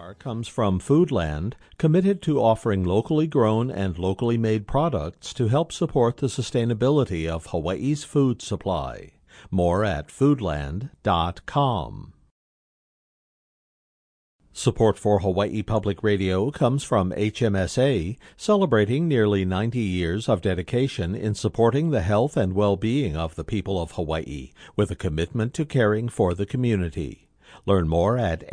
Comes from Foodland, committed to offering locally grown and locally made products to help support the sustainability of Hawaii's food supply. More at foodland.com. Support for Hawaii Public Radio comes from HMSA, celebrating nearly 90 years of dedication in supporting the health and well-being of the people of Hawaii, with a commitment to caring for the community. Learn more at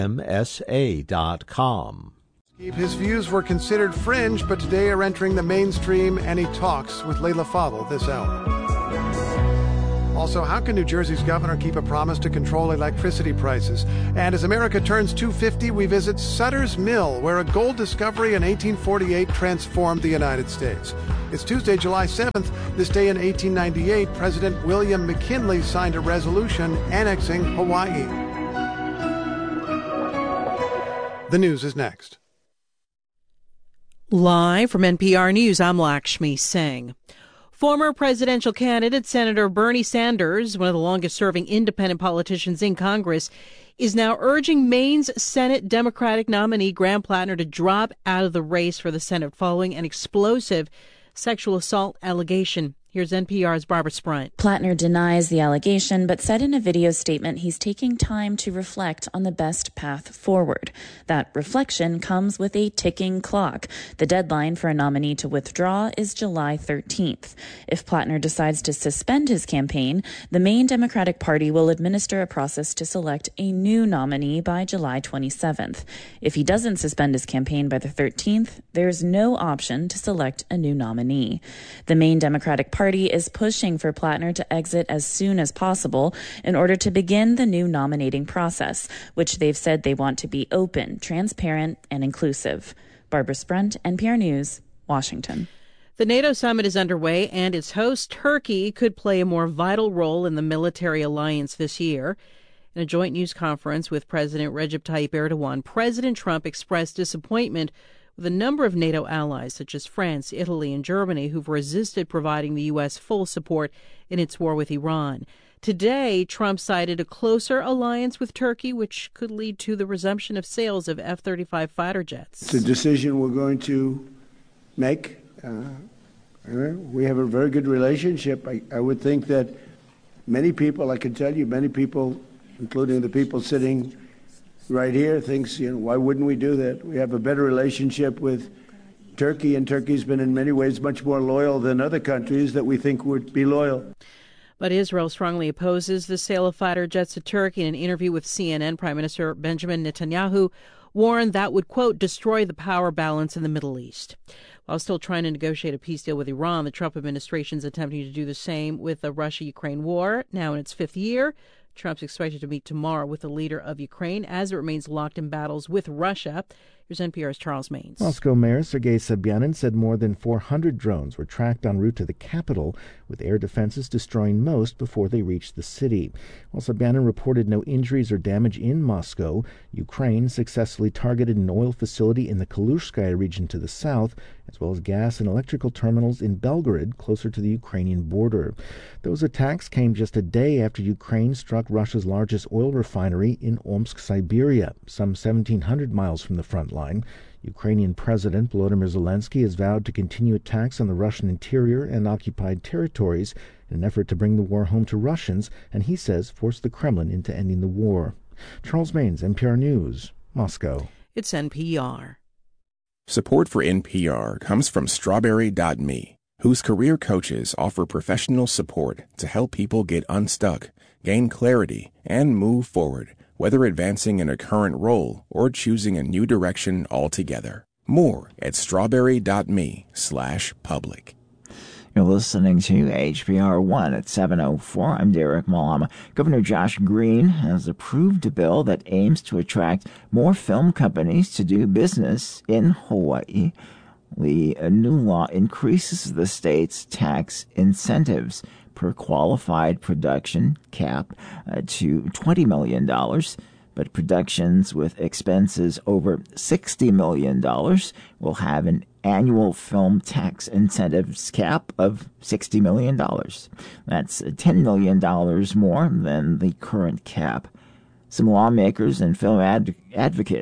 hmsa.com. His views were considered fringe, but today are entering the mainstream, and he talks with Leila Fadel this hour. Also, how can New Jersey's governor keep a promise to control electricity prices? And as America turns 250, we visit Sutter's Mill, where a gold discovery in 1848 transformed the United States. It's Tuesday, July 7th. This day in 1898, President William McKinley signed a resolution annexing Hawaii. The news is next. Live from NPR News, I'm Lakshmi Singh. Former presidential candidate Senator Bernie Sanders, one of the longest-serving independent politicians in Congress, is now urging Maine's Senate Democratic nominee Graham Plattner to drop out of the race for the Senate following an explosive sexual assault allegation. Here's NPR's Barbara Sprunt. Plattner denies the allegation, but said in a video statement he's taking time to reflect on the best path forward. That reflection comes with a ticking clock. The deadline for a nominee to withdraw is July 13th. If Plattner decides to suspend his campaign, the Maine Democratic Party will administer a process to select a new nominee by July 27th. If he doesn't suspend his campaign by the 13th, there's no option to select a new nominee. The Maine Democratic Party is pushing for Plattner to exit as soon as possible in order to begin the new nominating process, which they've said they want to be open, transparent, and inclusive. Barbara Sprunt, NPR News, Washington. The NATO summit is underway, and its host, Turkey, could play a more vital role in the military alliance this year. In a joint news conference with President Recep Tayyip Erdogan, President Trump expressed disappointment with a number of NATO allies, such as France, Italy, and Germany, who've resisted providing the U.S. full support in its war with Iran. Today, Trump cited a closer alliance with Turkey, which could lead to the resumption of sales of F-35 fighter jets. It's a decision we're going to make. We have a very good relationship. I would think that many people, I can tell you, many people, including the people sitting right here, thinks, why wouldn't we do that? We have a better relationship with Turkey, and Turkey's been in many ways much more loyal than other countries that we think would be loyal. But Israel strongly opposes the sale of fighter jets to Turkey. In an interview with CNN, Prime Minister Benjamin Netanyahu warned that would, quote, destroy the power balance in the Middle East. While still trying to negotiate a peace deal with Iran, the Trump administration is attempting to do the same with the Russia-Ukraine war, now in its fifth year. Trump's expected to meet tomorrow with the leader of Ukraine as it remains locked in battles with Russia. Here's NPR's Charles Maines. Moscow Mayor Sergei Sobyanin said more than 400 drones were tracked en route to the capital, with air defenses destroying most before they reached the city. While Sobyanin reported no injuries or damage in Moscow, Ukraine successfully targeted an oil facility in the Kalushskaya region to the south, as well as gas and electrical terminals in Belgorod, closer to the Ukrainian border. Those attacks came just a day after Ukraine struck Russia's largest oil refinery in Omsk, Siberia, some 1,700 miles from the front line. Ukrainian President Volodymyr Zelensky has vowed to continue attacks on the Russian interior and occupied territories in an effort to bring the war home to Russians, and he says force the Kremlin into ending the war. Charles Maines, NPR News, Moscow. It's NPR. Support for NPR comes from Strawberry.me, whose career coaches offer professional support to help people get unstuck, gain clarity, and move forward, whether advancing in a current role or choosing a new direction altogether. More at strawberry.me/public. You're listening to HPR 1 at 7:04. I'm Derek Malama. Governor Josh Green has approved a bill that aims to attract more film companies to do business in Hawaii. The new law increases the state's tax incentives per qualified production cap to $20 million, but productions with expenses over $60 million will have an annual film tax incentives cap of $60 million. That's $10 million more than the current cap. Some lawmakers and film advocates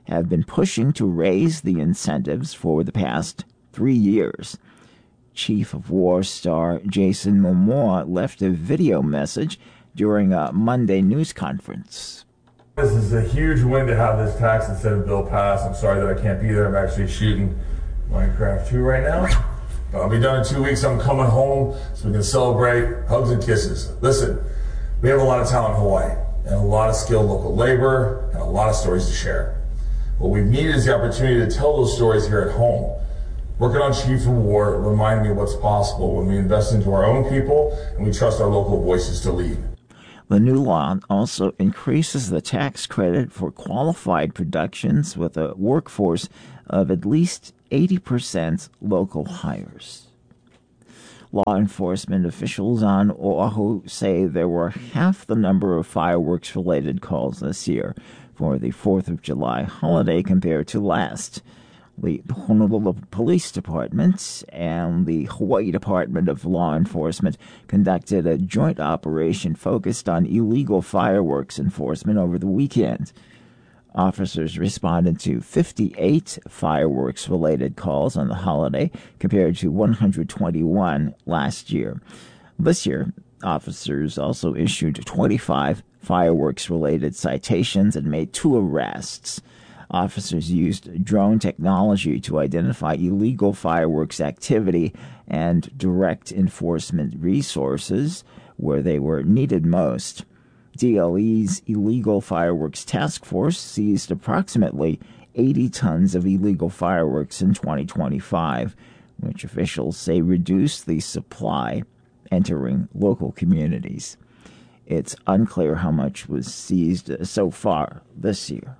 have been pushing to raise the incentives for the past 3 years. Chief of War Star Jason Momoa left a video message during a Monday news conference. This is a huge win to have this tax incentive bill pass. I'm sorry that I can't be there. I'm actually shooting Minecraft 2 right now. But I'll be done in 2 weeks. I'm coming home so we can celebrate. Hugs and kisses. Listen, we have a lot of talent in Hawaii and a lot of skilled local labor and a lot of stories to share. What we've needed is the opportunity to tell those stories here at home. Working on Chief of War reminded me of what's possible when we invest into our own people and we trust our local voices to lead. The new law also increases the tax credit for qualified productions with a workforce of at least 80% local hires. Law enforcement officials on Oahu say there were half the number of fireworks-related calls this year for the 4th of July holiday compared to last. The Honolulu Police Department and the Hawaii Department of Law Enforcement conducted a joint operation focused on illegal fireworks enforcement over the weekend. Officers responded to 58 fireworks-related calls on the holiday compared to 121 last year. This year, officers also issued 25 fireworks-related citations and made 2 arrests. Officers used drone technology to identify illegal fireworks activity and direct enforcement resources where they were needed most. DLE's Illegal Fireworks Task Force seized approximately 80 tons of illegal fireworks in 2025, which officials say reduced the supply entering local communities. It's unclear how much was seized so far this year.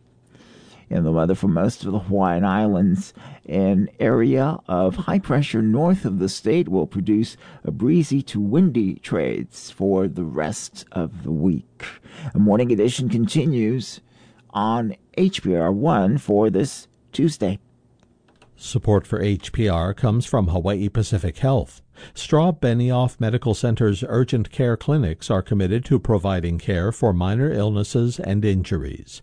In the weather for most of the Hawaiian Islands, an area of high pressure north of the state will produce a breezy to windy trades for the rest of the week. A morning edition continues on HPR 1 for this Tuesday. Support for HPR comes from Hawaii Pacific Health. Straub Benioff Medical Center's urgent care clinics are committed to providing care for minor illnesses and injuries.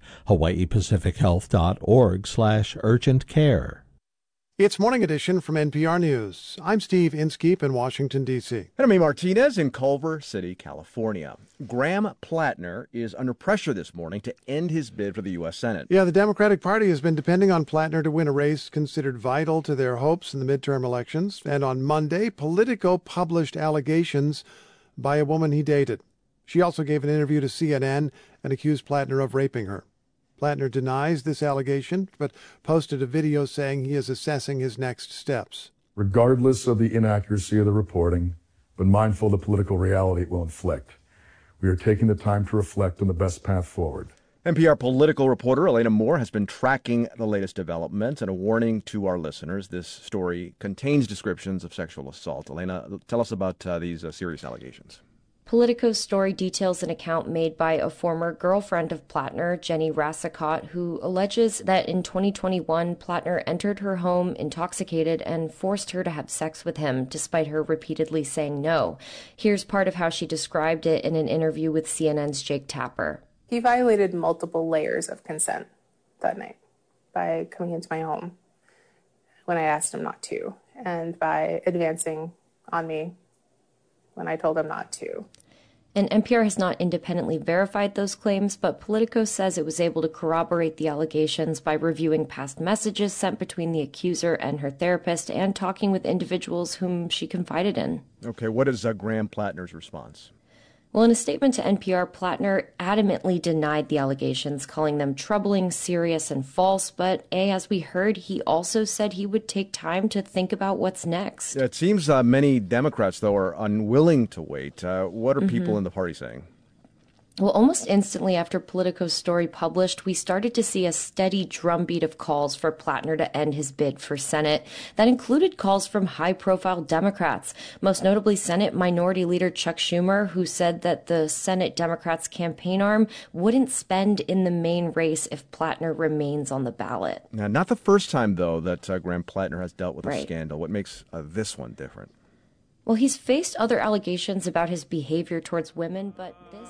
hawaiipacifichealth.org/urgent care. It's Morning Edition from NPR News. I'm Steve Inskeep in Washington, D.C. And I'm Martinez in Culver City, California. Graham Plattner is under pressure this morning to end his bid for the U.S. Senate. Yeah, the Democratic Party has been depending on Plattner to win a race considered vital to their hopes in the midterm elections. And on Monday, Politico published allegations by a woman he dated. She also gave an interview to CNN and accused Plattner of raping her. Plattner denies this allegation, but posted a video saying he is assessing his next steps. Regardless of the inaccuracy of the reporting, but mindful of the political reality it will inflict, we are taking the time to reflect on the best path forward. NPR political reporter Elena Moore has been tracking the latest developments, and a warning to our listeners, this story contains descriptions of sexual assault. Elena, tell us about these serious allegations. Politico's story details an account made by a former girlfriend of Plattner, Jenny Rassicott, who alleges that in 2021, Plattner entered her home intoxicated and forced her to have sex with him, despite her repeatedly saying no. Here's part of how she described it in an interview with CNN's Jake Tapper. He violated multiple layers of consent that night by coming into my home when I asked him not to, and by advancing on me when I told him not to. And NPR has not independently verified those claims, but Politico says it was able to corroborate the allegations by reviewing past messages sent between the accuser and her therapist and talking with individuals whom she confided in. Okay, what is Graham Plattner's response? Well, in a statement to NPR, Plattner adamantly denied the allegations, calling them troubling, serious, and false. But, as we heard, he also said he would take time to think about what's next. It seems many Democrats, though, are unwilling to wait. What are people in the party saying? Well, almost instantly after Politico's story published, we started to see a steady drumbeat of calls for Plattner to end his bid for Senate. That included calls from high-profile Democrats, most notably Senate Minority Leader Chuck Schumer, who said that the Senate Democrats' campaign arm wouldn't spend in the main race if Plattner remains on the ballot. Now, not the first time, though, that Graham Plattner has dealt with a scandal. What makes this one different? Well, he's faced other allegations about his behavior towards women, but this